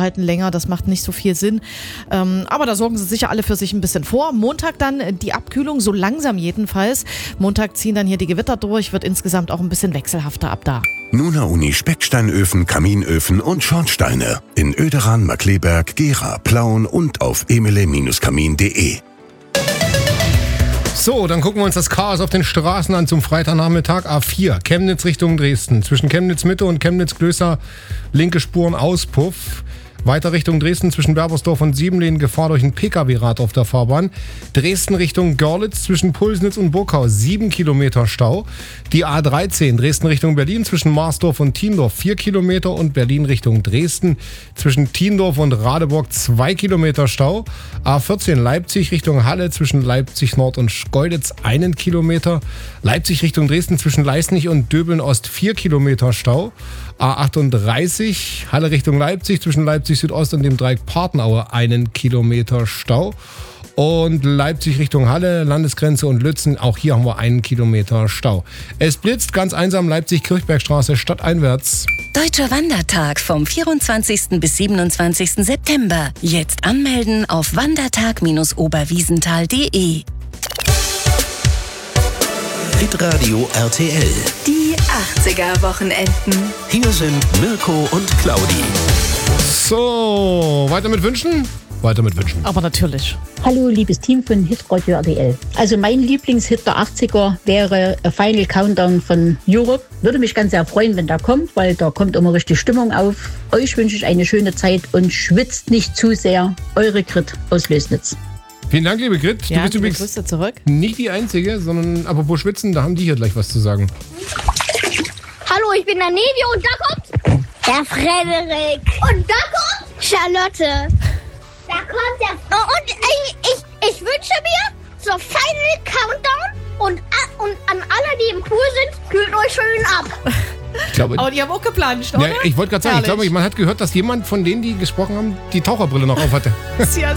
durchzuhalten länger, das macht nicht so viel Sinn. Aber da sorgen sie sicher alle für sich ein bisschen vor. Montag dann die Abkühlung, so langsam jedenfalls. Montag ziehen dann hier die Gewitter durch, wird insgesamt auch ein bisschen wechselhafter ab da. Nuna Uni Specksteinöfen, Kaminöfen und Schornsteine. In Oederan, Markkleeberg, Gera, Plauen und auf emele-kamin.de. So, dann gucken wir uns das Chaos auf den Straßen an zum Freitagnachmittag. A4, Chemnitz Richtung Dresden. Zwischen Chemnitz Mitte und Chemnitz Klöster linke Spuren Auspuff. Weiter Richtung Dresden zwischen Berbersdorf und Siebenlehn Gefahr durch ein Pkw-Rad auf der Fahrbahn. Dresden Richtung Görlitz zwischen Pulsnitz und Burgau 7 Kilometer Stau. Die A13 Dresden Richtung Berlin zwischen Marsdorf und Tiendorf 4 Kilometer und Berlin Richtung Dresden zwischen Tiendorf und Radeburg 2 Kilometer Stau. A14 Leipzig Richtung Halle zwischen Leipzig Nord und Schkeuditz 1 Kilometer. Leipzig Richtung Dresden zwischen Leisnig und Döbeln Ost 4 Kilometer Stau. A38 Halle Richtung Leipzig zwischen Leipzig Südost und dem Dreieck Partnaue 1 Kilometer Stau. Und Leipzig Richtung Halle, Landesgrenze und Lützen, auch hier haben wir 1 Kilometer Stau. Es blitzt ganz einsam Leipzig-Kirchbergstraße stadteinwärts. Deutscher Wandertag vom 24. bis 27. September. Jetzt anmelden auf wandertag-oberwiesenthal.de. Hitradio RTL. Die 80er-Wochenenden. Hier sind Mirko und Claudi. So, weiter mit Wünschen? Weiter mit Wünschen. Aber natürlich. Hallo, liebes Team von Hitradio RTL. Also mein Lieblingshit der 80er wäre A Final Countdown von Europe. Würde mich ganz sehr freuen, wenn der kommt, weil da kommt immer richtig Stimmung auf. Euch wünsche ich eine schöne Zeit und schwitzt nicht zu sehr. Eure Grit aus Lößnitz. Vielen Dank, liebe Grit. Ja, du bist übrigens Grüße zurück. nicht die Einzige, sondern apropos Schwitzen, da haben die hier gleich was zu sagen. Hallo, ich bin der Nevi und da kommt der Frederik. Und da kommt Charlotte. Da kommt der... Und ich wünsche mir zur Final Countdown und an alle, die im Pool sind, kühlt euch schön ab. Ich glaube, Aber die haben auch geplanscht, oder? ja, ich wollte gerade sagen, ich glaube, man hat gehört, dass jemand von denen, die gesprochen haben, die Taucherbrille noch auf hatte. Ja,